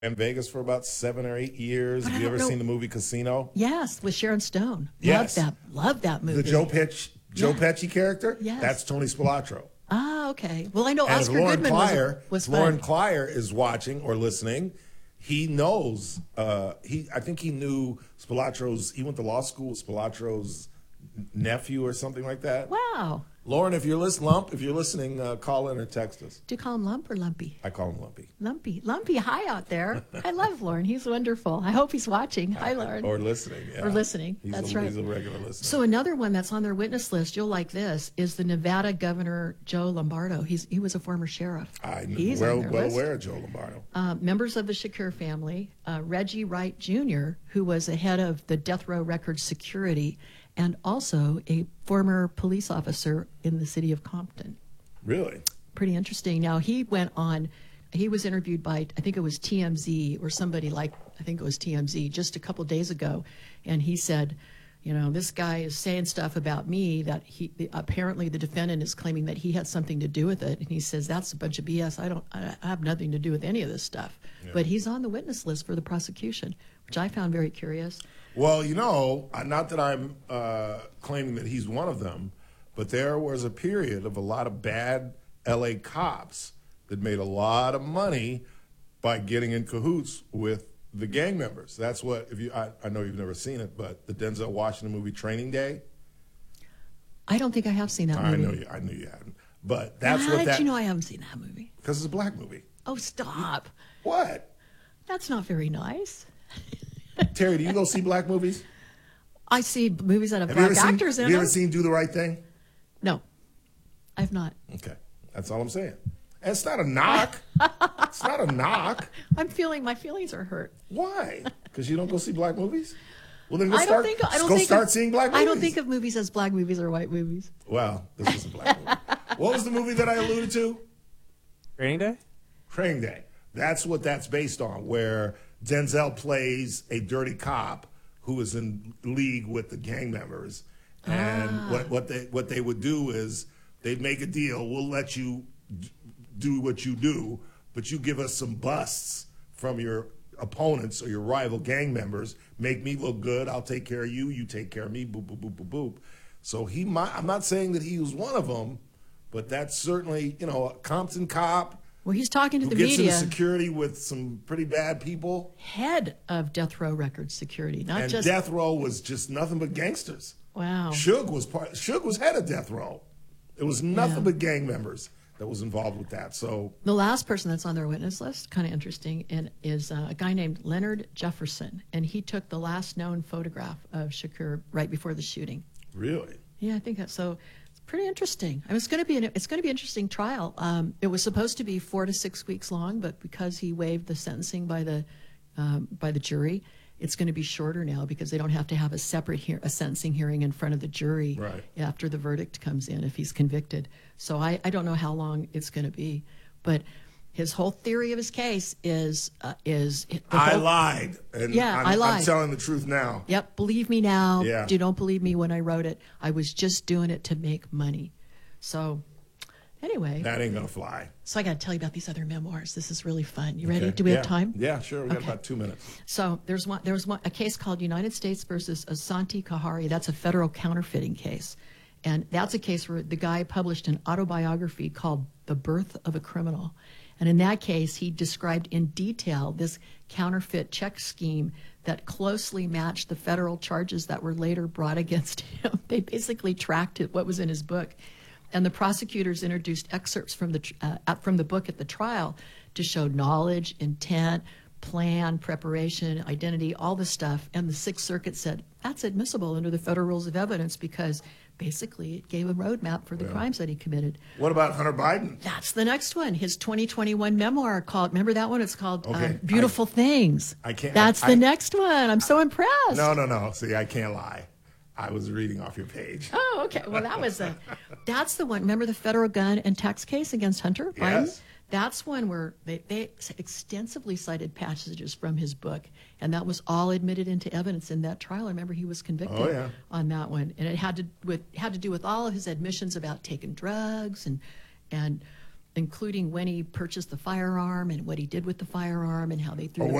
in Vegas for about 7 or 8 years. But Have I you don't ever know- seen the movie Casino? Yes, with Sharon Stone. Yes. Love that movie. The Joe Pesci character? Yes. That's Tony Spilotro. Ah, okay. Well, I know And Oscar if Lauren Goodman Clyer, was Lauren fun. Clyer is watching or listening, he knows. I think he knew Spilotro's. He went to law school with Spilotro's nephew or something like that. Wow. Lauren, if you're listening, call in or text us. Do you call him Lump or Lumpy? I call him Lumpy. Lumpy, hi out there. I love Lauren. He's wonderful. I hope he's watching. Hi, Lauren. Or listening. Yeah. Or listening. That's right. He's a regular listener. So another one that's on their witness list, you'll like this, is the Nevada Governor Joe Lombardo. He was a former sheriff. He's on their list. Aware of Joe Lombardo. Members of the Shakur family, Reggie Wright Jr., who was the head of the Death Row Records security, and also a former police officer in the city of Compton. Really? Pretty interesting. Now, he was interviewed by, I think it was TMZ or somebody like, I think it was TMZ, just a couple days ago, and he said, you know, this guy is saying stuff about me that apparently the defendant is claiming that he had something to do with it, and he says, that's a bunch of BS. I have nothing to do with any of this stuff. Yeah. But he's on the witness list for the prosecution, which I found very curious. Well, you know, not that I'm claiming that he's one of them, but there was a period of a lot of bad L.A. cops that made a lot of money by getting in cahoots with the gang members. That's what, I know you've never seen it, but the Denzel Washington movie Training Day. I don't think I have seen that movie. I knew you hadn't. But that's How did you know I haven't seen that movie? Because it's a black movie. Oh, stop. What? That's not very nice. Terry, do you go see black movies? I see movies that have black actors in them. Have you ever seen Do the Right Thing? No, I've not. Okay, that's all I'm saying. And it's not a knock. It's not a knock. My feelings are hurt. Why? Because you don't go see black movies? Well, then start seeing black movies. I don't think of movies as black movies or white movies. Well, this is a black movie. What was the movie that I alluded to? Training Day? Training Day. That's what that's based on, where Denzel plays a dirty cop who is in league with the gang members. And what they would do is they'd make a deal. We'll let you do what you do, but you give us some busts from your opponents or your rival gang members. Make me look good. I'll take care of you. You take care of me. Boop, boop, boop, boop, boop. So I'm not saying that he was one of them, but that's certainly, you know, a Compton cop. Well, he's talking to the media. Who gets into security with some pretty bad people. Head of Death Row Records security, not just... And Death Row was just nothing but gangsters. Wow. Suge was head of Death Row. It was nothing but gang members that was involved with that. So the last person that's on their witness list, kind of interesting, and is a guy named Leonard Jefferson, and he took the last known photograph of Shakur right before the shooting. Really? Yeah, I think that's so. Pretty interesting. I mean, it's going to be an interesting trial. It was supposed to be 4 to 6 weeks long, but because he waived the sentencing by the jury, it's going to be shorter now because they don't have to have a separate sentencing hearing in front of the jury after the verdict comes in if he's convicted. So I don't know how long it's going to be, but his whole theory of his case is I lied. And I lied. I'm telling the truth now. Yep, believe me now. Yeah. You don't believe me when I wrote it. I was just doing it to make money. So, anyway. That ain't going to fly. So I got to tell you about these other memoirs. This is really fun. You ready? Do we have time? Yeah, sure. We got about 2 minutes. So there was a case called United States versus Asante Kahari. That's a federal counterfeiting case. And that's a case where the guy published an autobiography called The Birth of a Criminal. And in that case, he described in detail this counterfeit check scheme that closely matched the federal charges that were later brought against him. They basically tracked what was in his book. And the prosecutors introduced excerpts from the book at the trial to show knowledge, intent, plan, preparation, identity, all the stuff. And the Sixth Circuit said, that's admissible under the federal rules of evidence because basically it gave a roadmap for the crimes that he committed. What about Hunter Biden? That's the next one. His 2021 memoir called, remember that one? It's called Beautiful Things. I can't. That's the next one. I'm so impressed. No. See, I can't lie. I was reading off your page. Oh, okay. Well, that's the one. Remember the federal gun and tax case against Hunter Biden? Yes. That's one where they extensively cited passages from his book, and that was all admitted into evidence in that trial. I remember he was convicted on that one, and it had to do with all of his admissions about taking drugs and including when he purchased the firearm and what he did with the firearm and how they threw Or the